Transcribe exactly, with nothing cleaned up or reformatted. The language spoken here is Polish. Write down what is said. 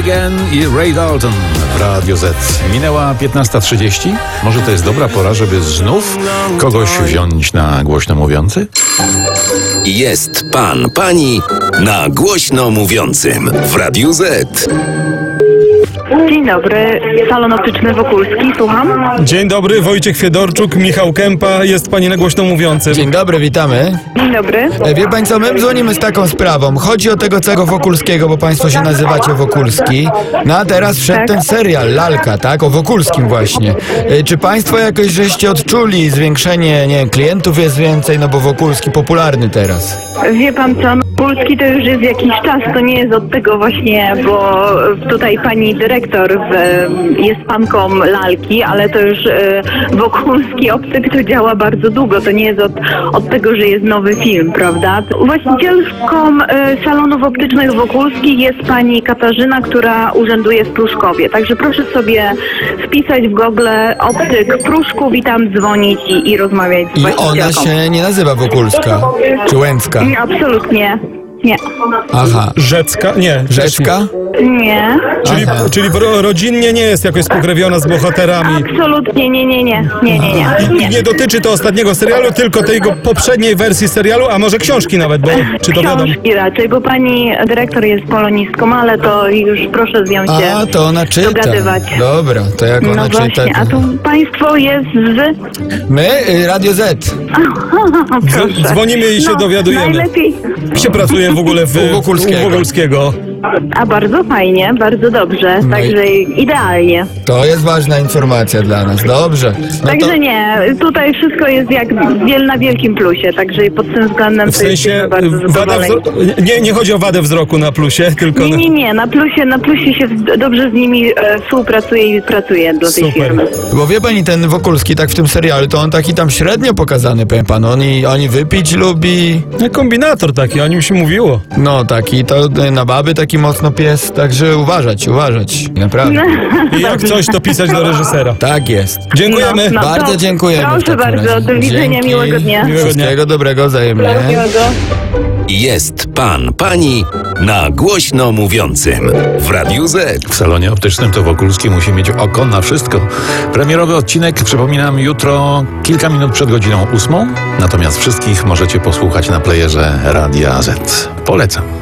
Again i Ray Dalton w Radio Z. Minęła piętnasta trzydzieści. Może to jest dobra pora, żeby znów kogoś wziąć na głośno mówiący? Jest pan, pani na głośno mówiącym w Radiu Z. Dzień dobry, salon optyczny Wokulski, słucham. Dzień dobry, Wojciech Fiedorczuk, Michał Kępa, jest pani na głośno mówiącym. Dzień dobry, witamy. Dzień dobry. E, Wie pani co, my dzwonimy z taką sprawą. Chodzi o tego całego Wokulskiego, bo państwo się nazywacie Wokulski. No a teraz wszedł Tak. ten serial, Lalka, tak? O Wokulskim właśnie. E, Czy państwo jakoś żeście odczuli zwiększenie, nie wiem, klientów jest więcej, no bo Wokulski popularny teraz. Wie pan co, no, Wokulski to już jest jakiś czas, to nie jest od tego właśnie, bo tutaj pani dyrektor w, jest panką Lalki, ale to już e, Wokulski optyk to działa bardzo długo, to nie jest od, od tego, że jest nowy film, prawda? Właścicielką e, salonów optycznych Wokulskich jest pani Katarzyna, która urzęduje w Pruszkowie, także proszę sobie wpisać w Google optyk Pruszków i tam dzwonić i, i rozmawiać z I właścicielką. ona się nie nazywa Wokulska, czy Łęcka. Nie, absolutnie. Nie. Aha. Rzecka? Nie. Rzeczka? Nie. Czyli, Aha. czyli w ro, rodzinnie nie jest jakoś spokrewniona z bohaterami. Absolutnie nie, nie, nie. Nie, nie, nie. I nie. nie dotyczy to ostatniego serialu, tylko tej jego poprzedniej wersji serialu, a może książki nawet, bo czy to wiadomo? Książki raczej, bo pani dyrektor jest polonistką, ale to już proszę z nią się A, to ona czyta. dogadywać. Dobra, to jak ona No czyta... właśnie, a To... tu państwo jest z... My? y, Radio Z. Proszę. dzwonimy i się no, dowiadujemy. Najlepiej. Się pracuje w ogóle w, U Wokulskiego. u Wokulskiego. A bardzo fajnie, bardzo dobrze, No i- także idealnie. To jest ważna informacja dla nas. Dobrze. No Także to... nie, tutaj wszystko jest jak wiel na wielkim plusie, także pod tym względem W to sensie jesteśmy bardzo wada zadowoleni. wzro- nie, nie chodzi o wadę wzroku na plusie, tylko... Nie, nie, nie, na plusie, na plusie się w- dobrze z nimi e, współpracuje i pracuje dla tej Super. firmy. Bo wie pani, ten Wokulski tak w tym serialu, to on taki tam średnio pokazany, powiem pan. On i, oni wypić lubi, No, kombinator taki, o nim się mówiło. no taki, to y, na baby taki mocno pies, także uważać, uważać, naprawdę. I jak coś, to pisać do reżysera. Tak jest. Dziękujemy. No, no. Bardzo to dziękujemy. w proszę takim bardzo, razie. do widzenia, Dzięki. miłego dnia. Miłego dnia. Wszystkiego dobrego wzajemnie. Miłego. Jest pan, pani na głośno mówiącym w Radiu Z. W salonie optycznym to Wokulski musi mieć oko na wszystko. Premierowy odcinek, przypominam, jutro kilka minut przed godziną ósmą. Natomiast wszystkich możecie posłuchać na playerze Radia Z. Polecam.